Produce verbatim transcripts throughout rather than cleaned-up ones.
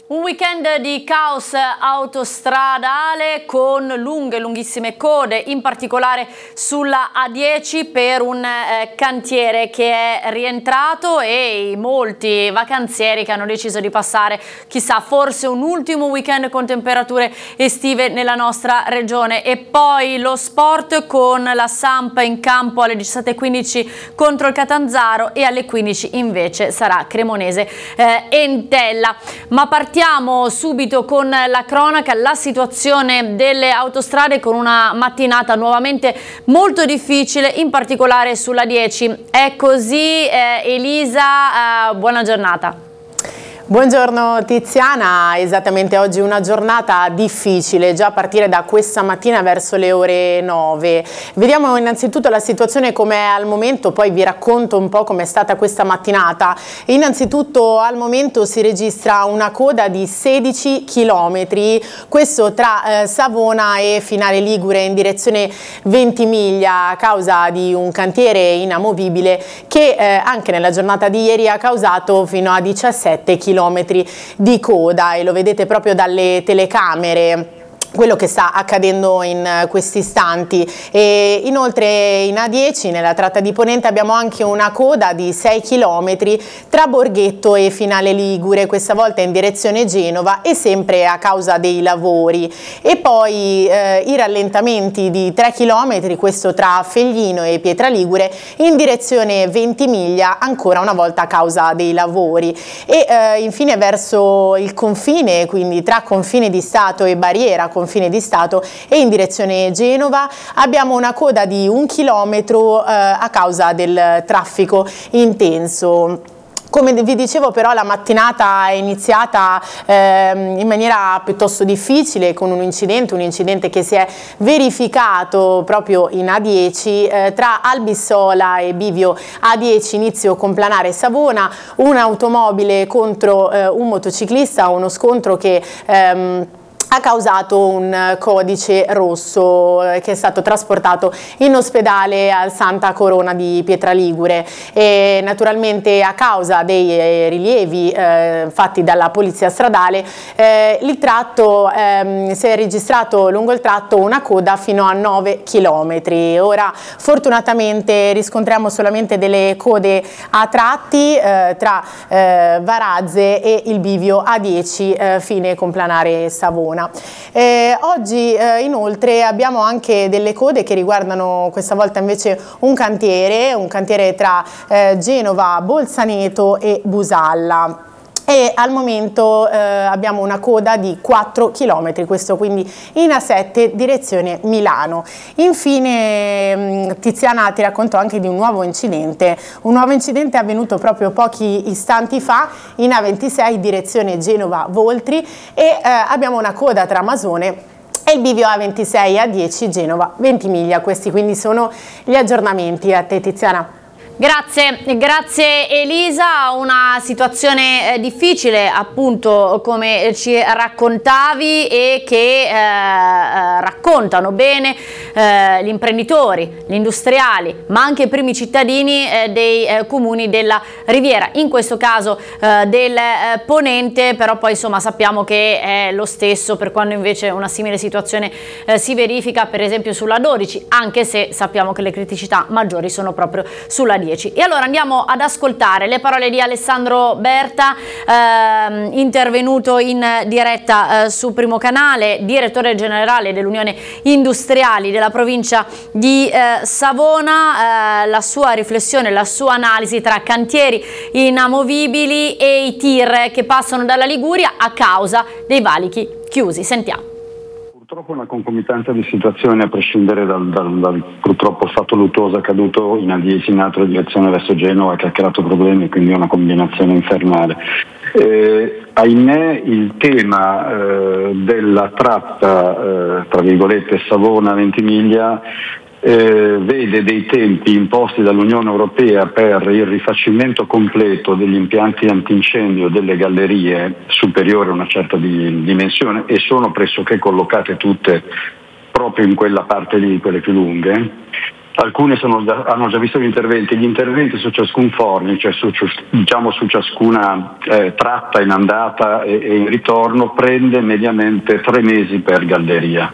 Un weekend di caos autostradale con lunghe, lunghissime code, in particolare sulla A dieci per un eh, cantiere che è rientrato e molti vacanzieri che hanno deciso di passare, chissà, forse un ultimo weekend con temperature estive nella nostra regione. E poi lo sport con la Samp in campo alle diciassette e quindici contro il Catanzaro e alle quindici invece sarà Cremonese eh, Entella. Ma partiamo Partiamo subito con la cronaca, la situazione delle autostrade con una mattinata nuovamente molto difficile, in particolare sulla dieci. È così, eh, Elisa, eh, buona giornata. Buongiorno Tiziana, esattamente oggi una giornata difficile, già a partire da questa mattina verso le ore nove. Vediamo innanzitutto la situazione com'è al momento, poi vi racconto un po' com'è stata questa mattinata. Innanzitutto al momento si registra una coda di sedici chilometri, questo tra eh, Savona e Finale Ligure in direzione Ventimiglia a causa di un cantiere inamovibile che eh, anche nella giornata di ieri ha causato fino a diciassette chilometri di coda, e lo vedete proprio dalle telecamere quello che sta accadendo in questi istanti. E inoltre in A dieci nella tratta di Ponente abbiamo anche una coda di sei chilometri tra Borghetto e Finale Ligure, questa volta in direzione Genova e sempre a causa dei lavori. E poi eh, i rallentamenti di tre chilometri, questo tra Feglino e Pietraligure in direzione Ventimiglia, ancora una volta a causa dei lavori. E eh, infine verso il confine, quindi tra confine di Stato e barriera confine di Stato e in direzione Genova, abbiamo una coda di un chilometro eh, a causa del traffico intenso. Come vi dicevo, però, la mattinata è iniziata eh, in maniera piuttosto difficile con un incidente, un incidente che si è verificato proprio in A dieci eh, tra Albissola e Bivio A dieci, inizio Complanare Savona, un'automobile contro eh, un motociclista, uno scontro che ehm, ha causato un codice rosso eh, che è stato trasportato in ospedale al Santa Corona di Pietraligure, e naturalmente a causa dei eh, rilievi eh, fatti dalla polizia stradale eh, il tratto ehm, si è registrato lungo il tratto una coda fino a nove chilometri. Ora fortunatamente riscontriamo solamente delle code a tratti eh, tra eh, Varazze e il bivio A dieci eh, fine Complanare Savona. Eh, oggi eh, inoltre abbiamo anche delle code che riguardano questa volta invece un cantiere, un cantiere tra eh, Genova, Bolzaneto e Busalla. E al momento eh, abbiamo una coda di quattro chilometri, questo quindi in A sette direzione Milano. Infine mh, Tiziana, ti racconto anche di un nuovo incidente, un nuovo incidente avvenuto proprio pochi istanti fa in A ventisei direzione Genova-Voltri, e eh, abbiamo una coda tra Masone e il bivio A ventisei A dieci Genova-Ventimiglia. Questi quindi sono gli aggiornamenti. A te Tiziana. Grazie, grazie Elisa. Una situazione eh, difficile, appunto, come ci raccontavi, e che eh, eh, raccontano bene eh, gli imprenditori, gli industriali, ma anche i primi cittadini eh, dei eh, comuni della Riviera, in questo caso eh, del eh, Ponente, però poi insomma sappiamo che è lo stesso per quando invece una simile situazione eh, si verifica per esempio sulla dodici, anche se sappiamo che le criticità maggiori sono proprio sulla dieci. E allora andiamo ad ascoltare le parole di Alessandro Berta, eh, intervenuto in diretta eh, su Primo Canale, direttore generale dell'Unione Industriali della provincia di eh, Savona. Eh, la sua riflessione, la sua analisi tra cantieri inamovibili e i tir che passano dalla Liguria a causa dei valichi chiusi. Sentiamo. Purtroppo una concomitanza di situazioni, a prescindere dal, dal, dal purtroppo fatto luttuoso accaduto in A dieci in altra direzione verso Genova, che ha creato problemi, quindi una combinazione infernale. Eh, ahimè il tema eh, della tratta eh, tra virgolette Savona-Ventimiglia Eh, vede dei tempi imposti dall'Unione Europea per il rifacimento completo degli impianti antincendio delle gallerie superiori a una certa di, dimensione, e sono pressoché collocate tutte proprio in quella parte lì, quelle più lunghe, alcune sono, hanno già visto gli interventi, gli interventi su ciascun forni, cioè su, diciamo su ciascuna eh, tratta in andata e, e in ritorno, prende mediamente tre mesi per galleria.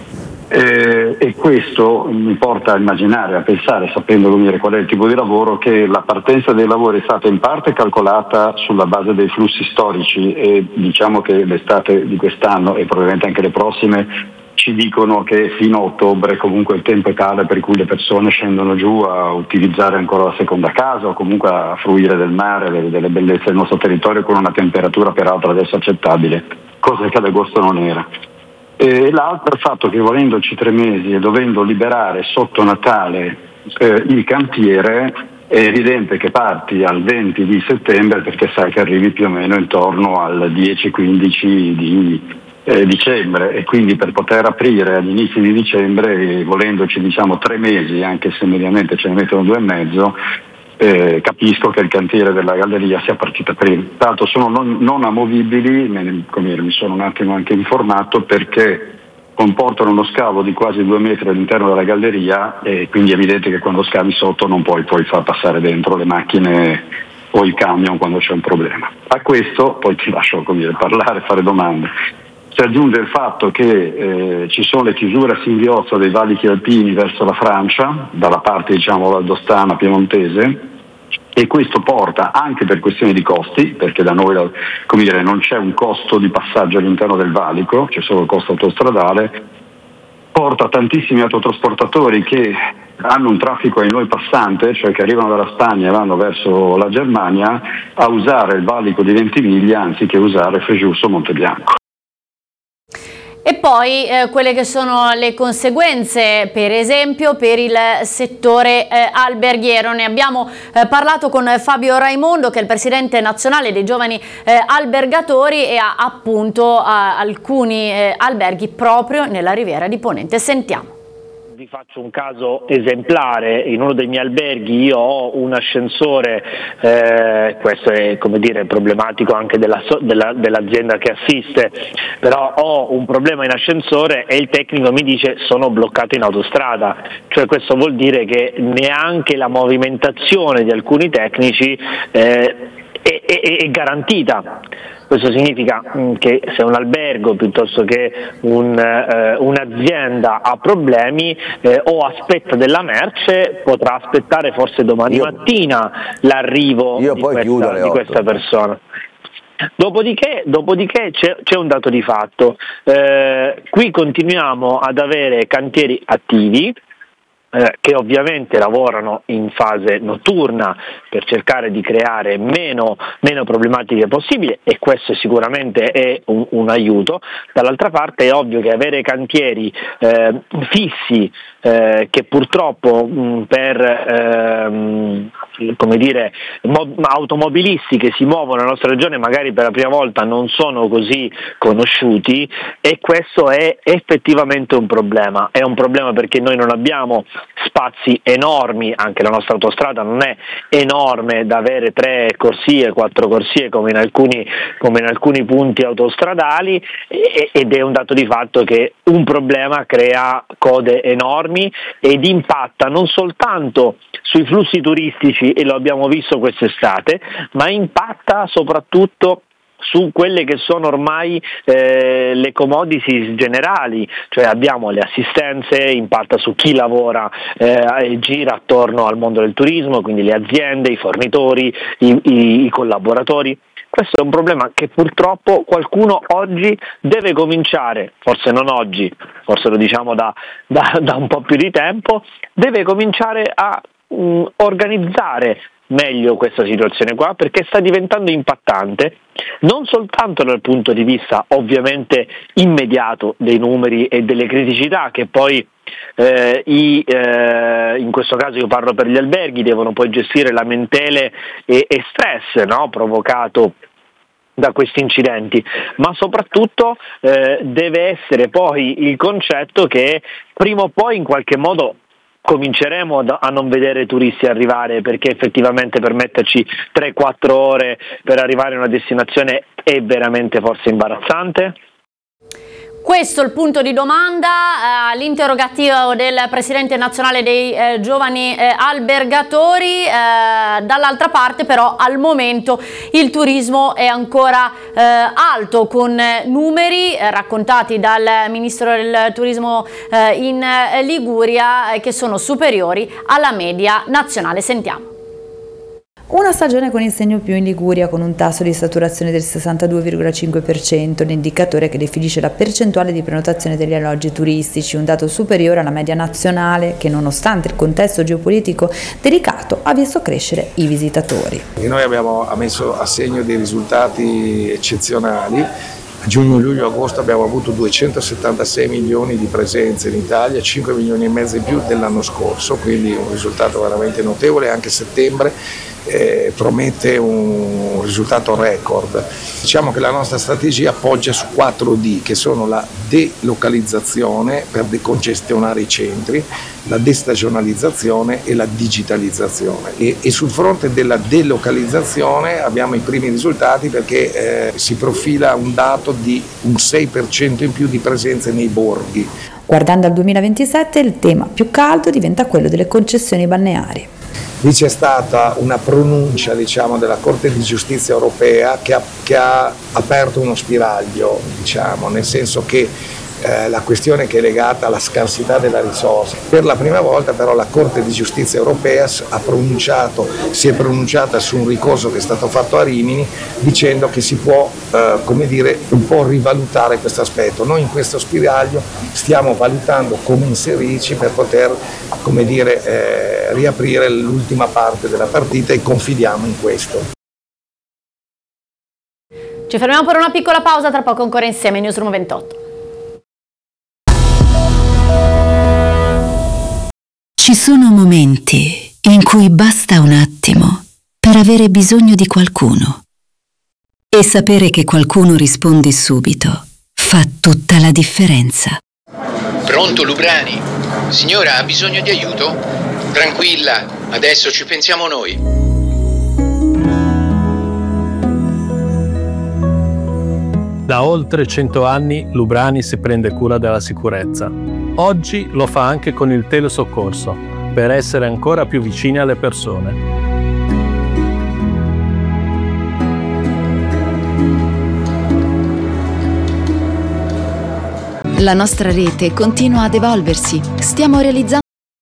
Eh, e questo mi porta a immaginare, a pensare, sapendo come dire, qual è il tipo di lavoro, che la partenza dei lavori è stata in parte calcolata sulla base dei flussi storici e diciamo che l'estate di quest'anno e probabilmente anche le prossime ci dicono che fino a ottobre comunque il tempo è tale per cui le persone scendono giù a utilizzare ancora la seconda casa o comunque a fruire del mare, delle, delle bellezze del nostro territorio con una temperatura peraltro adesso accettabile, cosa che ad agosto non era. E l'altro è il fatto che volendoci tre mesi e dovendo liberare sotto Natale eh, il cantiere, è evidente che parti al venti di settembre perché sai che arrivi più o meno intorno al dieci quindici di eh, dicembre e quindi per poter aprire agli inizi di dicembre, eh, volendoci diciamo tre mesi, anche se mediamente ce ne mettono due e mezzo, Eh, capisco che il cantiere della galleria sia partito prima. Tanto sono non, non amovibili, me, come mi sono un attimo anche informato, perché comportano uno scavo di quasi due metri all'interno della galleria e quindi è evidente che quando scavi sotto non puoi poi far passare dentro le macchine o il camion quando c'è un problema. A questo poi ti lascio come dire, parlare, fare domande. Si aggiunge il fatto che eh, ci sono le chiusure a singhiozzo dei valichi alpini verso la Francia, dalla parte diciamo valdostana piemontese, e questo porta anche per questioni di costi, perché da noi come dire, non c'è un costo di passaggio all'interno del valico, c'è solo il costo autostradale, porta tantissimi autotrasportatori che hanno un traffico ai noi passante, cioè che arrivano dalla Spagna e vanno verso la Germania, a usare il valico di Ventimiglia anziché usare Frejus o Montebianco. E poi eh, quelle che sono le conseguenze, per esempio, per il settore eh, alberghiero. Ne abbiamo eh, parlato con Fabio Raimondo, che è il presidente nazionale dei giovani eh, albergatori e ha appunto eh, alcuni eh, alberghi proprio nella Riviera di Ponente. Sentiamo. Vi faccio un caso esemplare: in uno dei miei alberghi io ho un ascensore, eh, questo è come dire problematico anche della, della, dell'azienda che assiste, però ho un problema in ascensore e il tecnico mi dice sono bloccato in autostrada, cioè questo vuol dire che neanche la movimentazione di alcuni tecnici eh, è, è, è garantita. Questo significa che se un albergo piuttosto che un, eh, un'azienda ha problemi eh, o aspetta della merce, potrà aspettare forse domani io, mattina l'arrivo di questa, di questa persona. Dopodiché, dopodiché c'è, c'è un dato di fatto, eh, qui continuiamo ad avere cantieri attivi, Eh, che ovviamente lavorano in fase notturna per cercare di creare meno, meno problematiche possibili, e questo sicuramente è un, un aiuto. Dall'altra parte è ovvio che avere cantieri eh, fissi eh, che purtroppo mh, per ehm, come dire, mo- automobilisti che si muovono nella nostra regione magari per la prima volta non sono così conosciuti, e questo è effettivamente un problema. È un problema perché noi non abbiamo spazi enormi, anche la nostra autostrada non è enorme da avere tre corsie, quattro corsie come in alcuni, come in alcuni punti autostradali, ed è un dato di fatto che un problema crea code enormi ed impatta non soltanto sui flussi turistici, e lo abbiamo visto quest'estate, ma impatta soprattutto su quelle che sono ormai eh, le commodities generali, cioè abbiamo le assistenze, impatta su chi lavora eh, e gira attorno al mondo del turismo, quindi le aziende, i fornitori, i, i, i collaboratori. Questo è un problema che purtroppo qualcuno oggi deve cominciare, forse non oggi, forse lo diciamo da, da, da un po' più di tempo, deve cominciare a mh, organizzare meglio questa situazione qua, perché sta diventando impattante non soltanto dal punto di vista ovviamente immediato dei numeri e delle criticità che poi eh, i, eh, in questo caso io parlo per gli alberghi, devono poi gestire lamentele e, e stress, no, provocato da questi incidenti, ma soprattutto eh, deve essere poi il concetto che prima o poi in qualche modo cominceremo a non vedere turisti arrivare, perché effettivamente per metterci tre quattro ore per arrivare a una destinazione è veramente forse imbarazzante. Questo è il punto di domanda, eh, l'interrogativo del Presidente nazionale dei eh, giovani eh, albergatori. Eh, dall'altra parte però al momento il turismo è ancora eh, alto, con numeri eh, raccontati dal Ministro del Turismo eh, in Liguria eh, che sono superiori alla media nazionale. Sentiamo. Una stagione con il segno più in Liguria, con un tasso di saturazione del sessantadue virgola cinque per cento, l'indicatore che definisce la percentuale di prenotazione degli alloggi turistici, un dato superiore alla media nazionale che, nonostante il contesto geopolitico delicato, ha visto crescere i visitatori. E noi abbiamo messo a segno dei risultati eccezionali. A giugno, luglio, agosto abbiamo avuto duecentosettantasei milioni di presenze in Italia, cinque milioni e mezzo in più dell'anno scorso, quindi un risultato veramente notevole. Anche settembre eh, promette un risultato record. Diciamo che la nostra strategia poggia su quattro D, che sono la delocalizzazione per decongestionare i centri, la destagionalizzazione e la digitalizzazione. E, e sul fronte della delocalizzazione abbiamo i primi risultati, perché eh, si profila un dato di un sei per cento in più di presenze nei borghi. Guardando al duemilaventisette, il tema più caldo diventa quello delle concessioni balneari. Lì c'è stata una pronuncia, diciamo, della Corte di Giustizia europea che ha, che ha aperto uno spiraglio, diciamo, nel senso che eh, la questione che è legata alla scarsità della risorsa. Per la prima volta però la Corte di Giustizia europea ha pronunciato, si è pronunciata su un ricorso che è stato fatto a Rimini, dicendo che si può, eh, come dire, un po' rivalutare questo aspetto. Noi in questo spiraglio stiamo valutando come inserirci per poter, come dire, eh, riaprire l'ultima parte della partita, e confidiamo in questo. Ci fermiamo per una piccola pausa, tra poco ancora insieme Newsroom ventotto. Ci sono momenti in cui basta un attimo per avere bisogno di qualcuno, e sapere che qualcuno risponde subito fa tutta la differenza. Pronto, Lubrani? Signora, ha bisogno di aiuto? Tranquilla, adesso ci pensiamo noi. Da oltre cento anni Lubrani si prende cura della sicurezza. Oggi lo fa anche con il telesoccorso, per essere ancora più vicini alle persone. La nostra rete continua ad evolversi. Stiamo realizzando